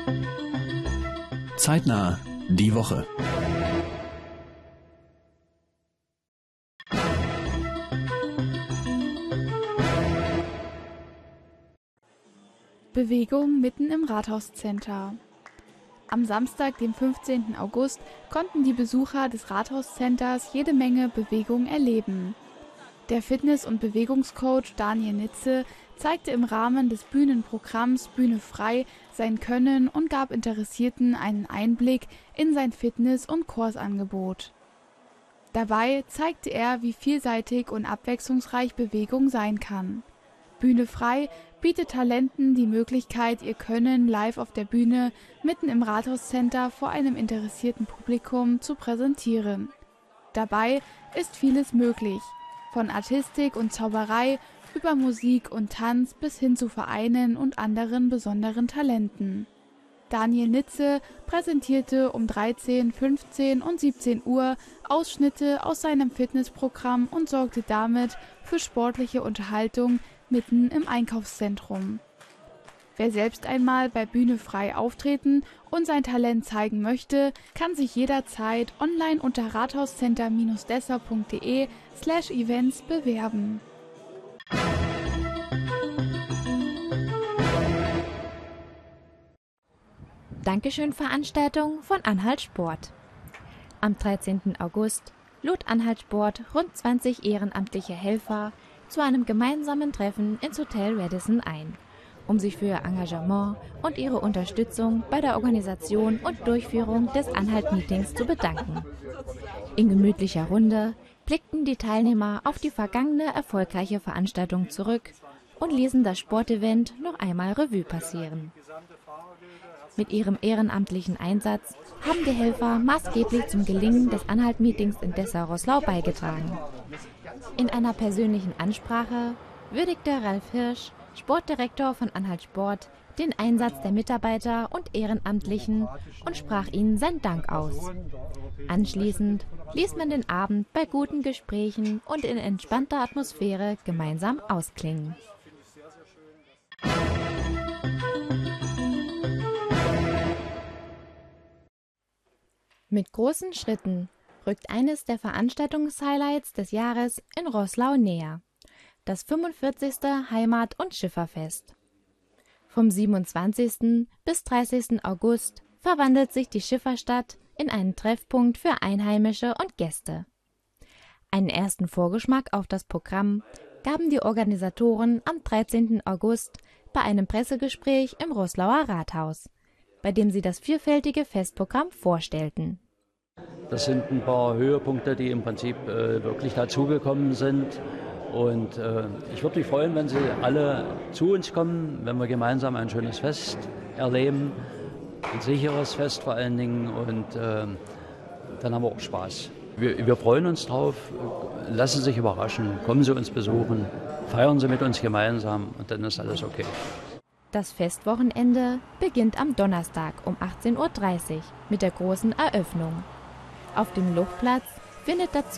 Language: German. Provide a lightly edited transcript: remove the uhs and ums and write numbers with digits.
Zeitnah die Woche. Bewegung mitten im Rathauscenter. Am Samstag, dem 15. August, konnten die Besucher des Rathauscenters jede Menge Bewegung erleben. Der Fitness- und Bewegungscoach Daniel Nitze zeigte im Rahmen des Bühnenprogramms Bühne frei sein Können und gab Interessierten einen Einblick in sein Fitness- und Kursangebot. Dabei zeigte er, wie vielseitig und abwechslungsreich Bewegung sein kann. Bühne frei bietet Talenten die Möglichkeit, ihr Können live auf der Bühne mitten im Rathauscenter vor einem interessierten Publikum zu präsentieren. Dabei ist vieles möglich, von Artistik und Zauberei über Musik und Tanz bis hin zu Vereinen und anderen besonderen Talenten. Daniel Nitze präsentierte um 13, 15 und 17 Uhr Ausschnitte aus seinem Fitnessprogramm und sorgte damit für sportliche Unterhaltung mitten im Einkaufszentrum. Wer selbst einmal bei Bühne frei auftreten und sein Talent zeigen möchte, kann sich jederzeit online unter rathauscenter-dessau.de/events bewerben. Dankeschön-Veranstaltung von Anhalt Sport. Am 13. August lud Anhalt Sport rund 20 ehrenamtliche Helfer zu einem gemeinsamen Treffen ins Hotel Radisson ein, um sich für ihr Engagement und ihre Unterstützung bei der Organisation und Durchführung des Anhalt-Meetings zu bedanken. In gemütlicher Runde blickten die Teilnehmer auf die vergangene erfolgreiche Veranstaltung zurück und ließen das Sportevent noch einmal Revue passieren. Mit ihrem ehrenamtlichen Einsatz haben die Helfer maßgeblich zum Gelingen des Anhalt-Meetings in Dessau-Roßlau beigetragen. In einer persönlichen Ansprache würdigte Ralf Hirsch, Sportdirektor von Anhalt Sport, den Einsatz der Mitarbeiter und Ehrenamtlichen und sprach ihnen seinen Dank aus. Anschließend ließ man den Abend bei guten Gesprächen und in entspannter Atmosphäre gemeinsam ausklingen. Mit großen Schritten rückt eines der Veranstaltungshighlights des Jahres in Roßlau näher: das 45. Heimat- und Schifferfest. Vom 27. bis 30. August verwandelt sich die Schifferstadt in einen Treffpunkt für Einheimische und Gäste. Einen ersten Vorgeschmack auf das Programm gaben die Organisatoren am 13. August bei einem Pressegespräch im Roßlauer Rathaus, bei dem sie das vielfältige Festprogramm vorstellten. Das sind ein paar Höhepunkte, die im Prinzip wirklich dazugekommen sind. Und ich würde mich freuen, wenn Sie alle zu uns kommen, wenn wir gemeinsam ein schönes Fest erleben, ein sicheres Fest vor allen Dingen, und dann haben wir auch Spaß. Wir freuen uns drauf, lassen Sie sich überraschen, kommen Sie uns besuchen, feiern Sie mit uns gemeinsam und dann ist alles okay. Das Festwochenende beginnt am Donnerstag um 18:30 Uhr mit der großen Eröffnung. Auf dem Luftplatz findet dazu